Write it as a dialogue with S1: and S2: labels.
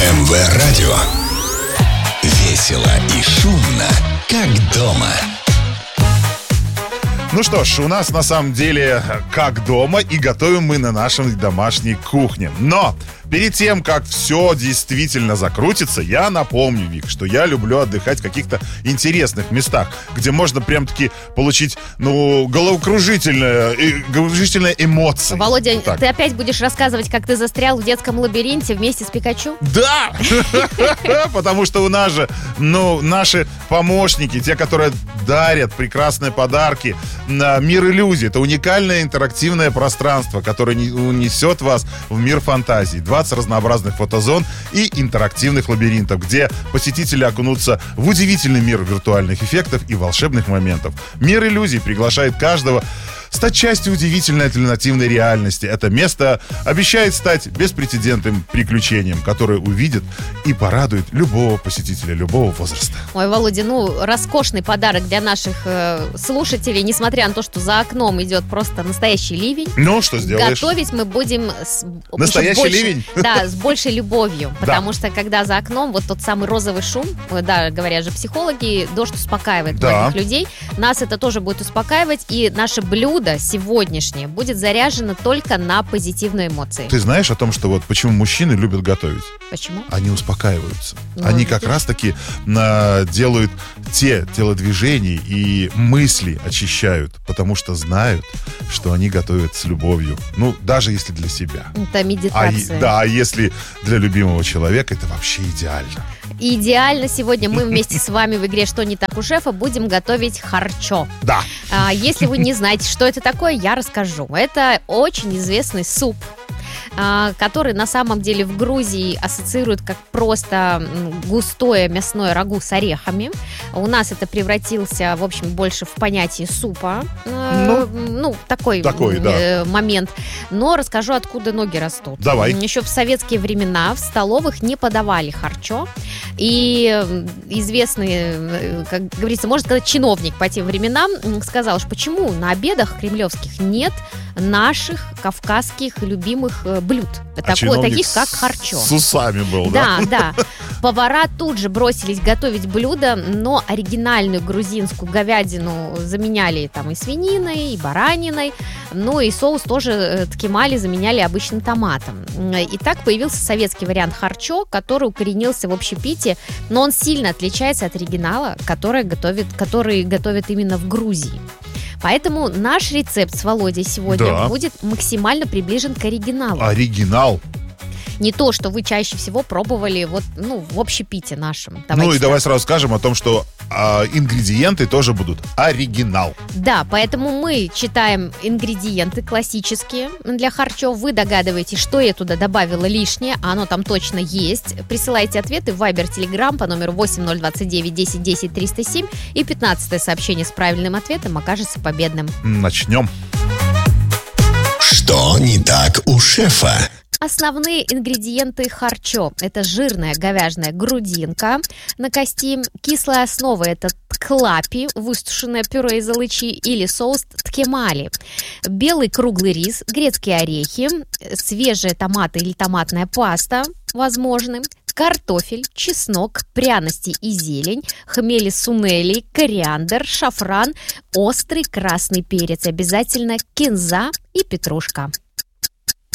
S1: МВ-радио. Весело и шумно, как дома.
S2: Ну что ж, у нас на самом деле как дома, и готовим мы на нашей домашней кухне. Но перед тем, как все действительно закрутится, я напомню, Вик, что я люблю отдыхать в каких-то интересных местах, где можно прям-таки получить, головокружительные эмоции.
S3: Володя, вот ты опять будешь рассказывать, как ты застрял в детском лабиринте вместе с Пикачу?
S2: Да! Потому что у нас же, наши помощники, те, которые дарят прекрасные подарки, мир иллюзий. Это уникальное интерактивное пространство, которое унесет вас в мир фантазий. 20 разнообразных фотозон и интерактивных лабиринтов, где посетители окунутся в удивительный мир виртуальных эффектов и волшебных моментов. Мир иллюзий приглашает каждого стать частью удивительной альтернативной реальности. Это место обещает стать беспрецедентным приключением, которое увидит и порадует любого посетителя любого возраста.
S3: Ой, Володя, роскошный подарок для наших слушателей, несмотря на то, что за окном идет просто настоящий ливень.
S2: Ну, что сделаешь?
S3: Готовить мы будем
S2: настоящий ливень?
S3: Да, с большей любовью. Потому что, когда за окном вот тот самый розовый шум, да, говорят же психологи, дождь успокаивает многих людей. Нас это тоже будет успокаивать, и наше блюдо сегодняшнее будет заряжено только на позитивные эмоции.
S2: Ты знаешь о том, что почему мужчины любят готовить?
S3: Почему?
S2: Они успокаиваются. Они как раз-таки делают те телодвижения и мысли очищают, потому что знают, что они готовят с любовью. Даже если для себя.
S3: Это медитация.
S2: А если для любимого человека, это вообще идеально.
S3: Идеально сегодня мы вместе с вами в игре «Что не так у шефа» будем готовить харчо.
S2: Да.
S3: Если вы не знаете, что это такое, я расскажу. Это очень известный суп, который на самом деле в Грузии ассоциируют как просто густое мясное рагу с орехами. У нас это превратился, в общем, больше в понятие супа. Такой момент. Но расскажу, откуда ноги растут.
S2: Давай.
S3: Еще в советские времена в столовых не подавали харчо. И известный, как говорится, можно сказать, чиновник по тем временам сказал, что почему на обедах кремлевских нет наших кавказских любимых блюд, таких как харчо.
S2: С усами был, да?
S3: Да. Повара тут же бросились готовить блюдо, но оригинальную грузинскую говядину заменяли и свининой, и бараниной, и соус тоже ткемали заменяли обычным томатом. И так появился советский вариант харчо, который укоренился в общепите, но он сильно отличается от оригинала, который готовят именно в Грузии. Поэтому наш рецепт с Володей сегодня будет максимально приближен к оригиналу.
S2: Оригинал?
S3: Не то, что вы чаще всего пробовали в общепите нашем.
S2: И давай сразу скажем о том, что ингредиенты тоже будут оригинал.
S3: Да, поэтому мы читаем ингредиенты классические для харчо. Вы догадываетесь, что я туда добавила лишнее, а оно там точно есть. Присылайте ответы в Viber, Telegram по номеру 8029 10 10 307, и 15-е сообщение с правильным ответом окажется победным.
S2: Начнем.
S1: Что не так у шефа?
S3: Основные ингредиенты харчо – это жирная говяжья грудинка на кости, кислая основа – это тклапи, высушенное пюре из алычи, или соус ткемали, белый круглый рис, грецкие орехи, свежие томаты или томатная паста, возможны, картофель, чеснок, пряности и зелень, хмели сунели, кориандр, шафран, острый красный перец, обязательно кинза и петрушка.